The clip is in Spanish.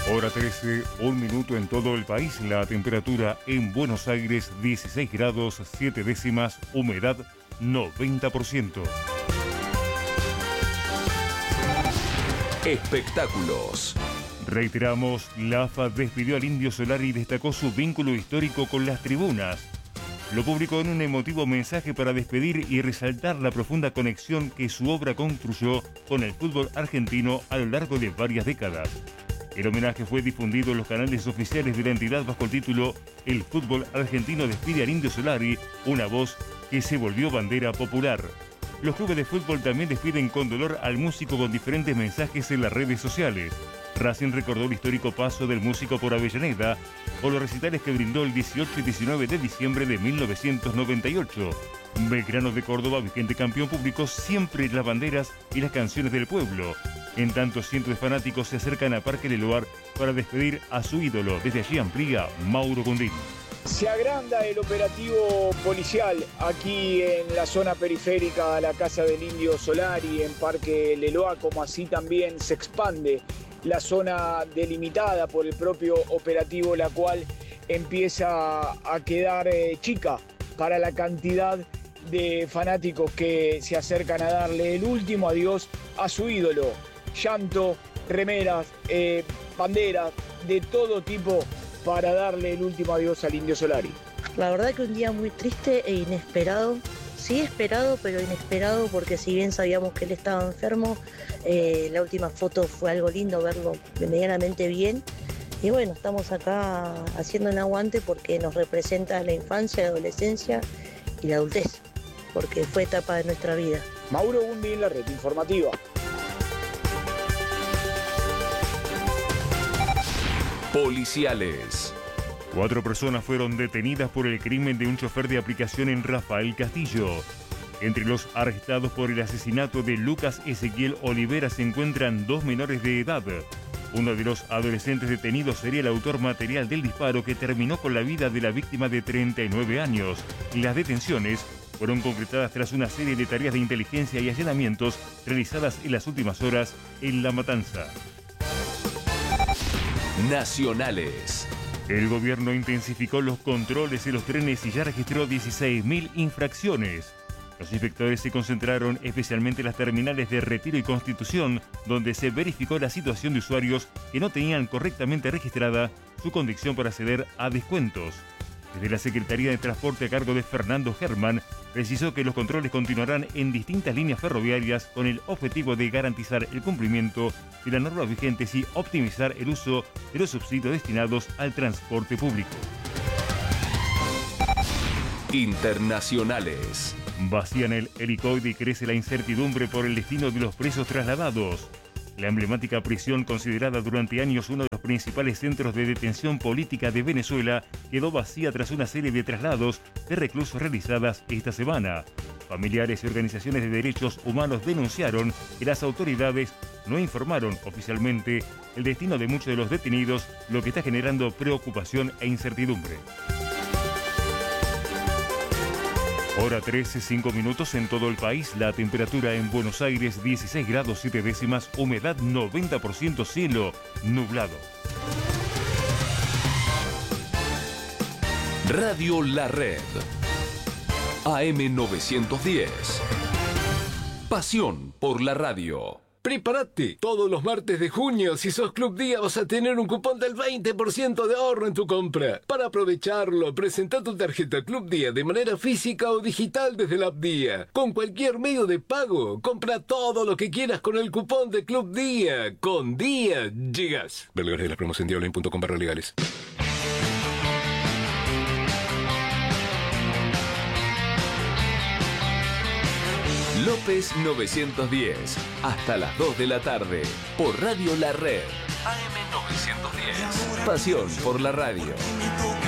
Hora 13, 1 minuto en todo el país. La temperatura en Buenos Aires 16 grados 7 décimas, humedad 90%. Espectáculos. Reiteramos, la AFA despidió al Indio Solari y destacó su vínculo histórico con las tribunas. Lo publicó en un emotivo mensaje para despedir y resaltar la profunda conexión que su obra construyó con el fútbol argentino a lo largo de varias décadas. El homenaje fue difundido en los canales oficiales de la entidad bajo el título El fútbol argentino despide al Indio Solari, una voz que se volvió bandera popular. Los clubes de fútbol también despiden con dolor al músico con diferentes mensajes en las redes sociales. Racing recordó el histórico paso del músico por Avellaneda o los recitales que brindó el 18 y 19 de diciembre de 1998. Belgrano de Córdoba, vigente campeón, publicó siempre las banderas y las canciones del pueblo. En tanto, cientos de fanáticos se acercan a Parque Leloir para despedir a su ídolo. Desde allí amplía Mauro Gondín. Se agranda el operativo policial aquí en la zona periférica a la casa del Indio Solari, en Parque Leloir, como así también se expande la zona delimitada por el propio operativo, la cual empieza a quedar chica para la cantidad de fanáticos que se acercan a darle el último adiós a su ídolo. Llanto, remeras, banderas de todo tipo para darle el último adiós al Indio Solari. La verdad que un día muy triste e inesperado. Sí esperado, pero inesperado, porque si bien sabíamos que él estaba enfermo, la última foto fue algo lindo verlo medianamente bien. Y bueno, estamos acá haciendo un aguante porque nos representa la infancia, la adolescencia y la adultez, porque fue etapa de nuestra vida. Mauro Gondín, la red informativa. Policiales. 4 personas fueron detenidas por el crimen de un chofer de aplicación en Rafael Castillo. Entre los arrestados por el asesinato de Lucas Ezequiel Olivera se encuentran 2 menores de edad. Uno de los adolescentes detenidos sería el autor material del disparo que terminó con la vida de la víctima de 39 años. Las detenciones fueron concretadas tras una serie de tareas de inteligencia y allanamientos realizadas en las últimas horas en La Matanza. Nacionales. El gobierno intensificó los controles en los trenes y ya registró 16.000 infracciones. Los inspectores se concentraron especialmente en las terminales de Retiro y Constitución, donde se verificó la situación de usuarios que no tenían correctamente registrada su condición para acceder a descuentos. Desde la Secretaría de Transporte a cargo de Fernando Herman, precisó que los controles continuarán en distintas líneas ferroviarias con el objetivo de garantizar el cumplimiento de las normas vigentes y optimizar el uso de los subsidios destinados al transporte público. Internacionales. Vacían el helicoide y crece la incertidumbre por el destino de los presos trasladados. La emblemática prisión, considerada durante años uno de los principales centros de detención política de Venezuela, quedó vacía tras una serie de traslados de reclusos realizadas esta semana. Familiares y organizaciones de derechos humanos denunciaron que las autoridades no informaron oficialmente el destino de muchos de los detenidos, lo que está generando preocupación e incertidumbre. Hora 13, 5 minutos en todo el país. La temperatura en Buenos Aires 16 grados 7 décimas, humedad 90%, cielo nublado. Radio La Red. AM 910. Pasión por la radio. Prepárate, todos los martes de junio, si sos Club Día vas a tener un cupón del 20% de ahorro en tu compra. Para aprovecharlo, presenta tu tarjeta Club Día de manera física o digital desde la app Día. Con cualquier medio de pago, compra todo lo que quieras con el cupón de Club Día. Con Día llegas. Ver las promos en diablin.com/legales. López 910, hasta las 2 de la tarde, por Radio La Red. AM 910. Pasión por la radio.